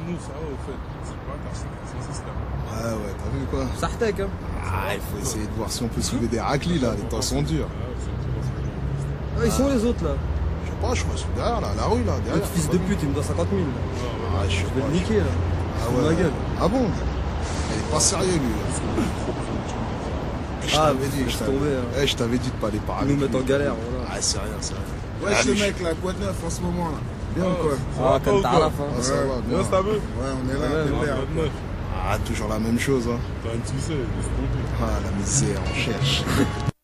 nous, ça va, au fait. C'est pas ta système. Ouais, t'as vu quoi? Sartek, hein. Ah, il faut essayer de voir si on peut soulever des raclis là, les temps sont durs. Ah, ils sont les autres là. Je sais pas, je suis derrière là, la rue là, derrière. L'autre fils de pute, il me doit 50 000. Ah, je sais Je vais pas. le niquer là. Ah Fous de ma ouais. gueule. Ah bon? Il est pas sérieux lui. Je Ah, t'avais dit, laisse tomber, hein. je t'avais dit de pas aller par Ils nous mettent en galère, voilà. Ah, c'est rien, c'est rien. Ouais, ce mec là, quoi de neuf en ce moment là? Bien quoi? Ah, comme t'as la fin. Ah, ça va, bien. Ça va. Ouais, on est là, Ouais, pépère. Ah, toujours la même chose, hein. T'as un tissé, laisse tomber. Ah, la misère, on cherche.